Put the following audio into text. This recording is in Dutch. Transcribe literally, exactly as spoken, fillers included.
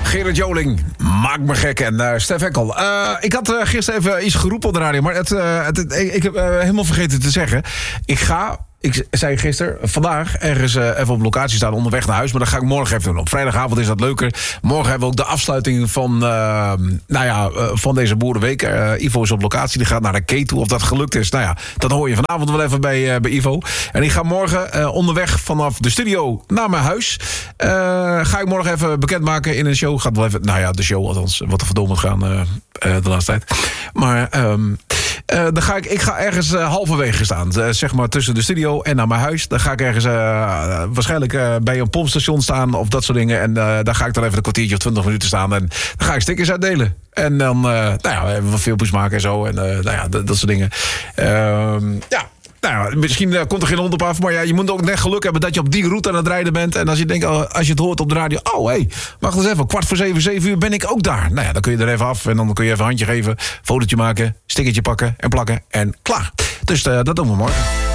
Gerard Joling, maak me gek. En uh, Stef Ekkel. Uh, ik had uh, gisteren even iets geroepen op de radio, maar het, uh, het, het, ik, ik heb uh, helemaal vergeten te zeggen. Ik ga... Ik zei gisteren, vandaag ergens uh, even op locatie staan onderweg naar huis. Maar dat ga ik morgen even doen. Op vrijdagavond is dat leuker. Morgen hebben we ook de afsluiting van, uh, nou ja, uh, van deze Boerenweek. Uh, Ivo is op locatie, die gaat naar de K toe. Of dat gelukt is, nou ja, dat hoor je vanavond wel even bij, uh, bij Ivo. En ik ga morgen uh, onderweg vanaf de studio naar mijn huis. Uh, ga ik morgen even bekendmaken in een show. Gaat wel even, nou ja, de show althans, wat er verdomme moet gaan uh, uh, de laatste tijd. Maar... Um, Uh, dan ga ik, ik ga ergens uh, halverwege staan. Uh, zeg maar tussen de studio en naar mijn huis. Dan ga ik ergens uh, uh, waarschijnlijk uh, bij een pompstation staan of dat soort dingen. En uh, dan ga ik dan even een kwartiertje of twintig minuten staan. En dan ga ik stickers uitdelen. En dan uh, nou ja, we hebben wat filmpjes maken en zo. En uh, nou ja, dat, dat soort dingen. Uh, ja. Nou, misschien uh, komt er geen hond op af, maar ja, je moet ook net geluk hebben dat je op die route aan het rijden bent. En als je denkt, oh, als je het hoort op de radio, oh hé, hey, wacht eens even, kwart voor zeven, zeven uur ben ik ook daar. Nou ja, dan kun je er even af en dan kun je even een handje geven, fotootje maken, stickertje pakken en plakken en klaar. Dus uh, dat doen we morgen.